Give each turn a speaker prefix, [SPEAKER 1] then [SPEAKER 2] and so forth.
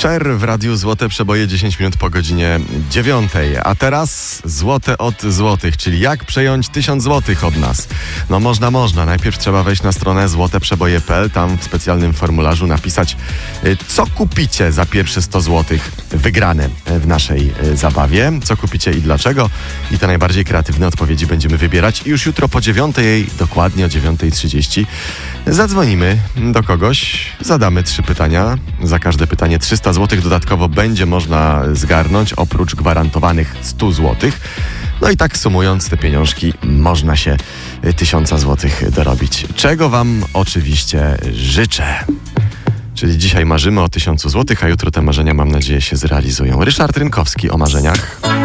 [SPEAKER 1] Cher w Radiu Złote Przeboje 10 minut po godzinie 9. A teraz złote od złotych, czyli jak przejąć 1000 złotych od nas. No można. Najpierw trzeba wejść na stronę złoteprzeboje.pl, tam w specjalnym formularzu napisać, co kupicie za pierwsze 100 złotych wygrane w naszej zabawie. Co kupicie i dlaczego. I te najbardziej kreatywne odpowiedzi będziemy wybierać. I już jutro po 9, dokładnie o 9:30 zadzwonimy do kogoś, zadamy 3 pytania. Za każde pytanie 300 zł dodatkowo będzie można zgarnąć, oprócz gwarantowanych 100 zł. No i tak sumując te pieniążki, można się 1000 zł dorobić. Czego wam oczywiście życzę. Czyli dzisiaj marzymy o 1000 zł, a jutro te marzenia, mam nadzieję, się zrealizują. Ryszard Rynkowski o marzeniach.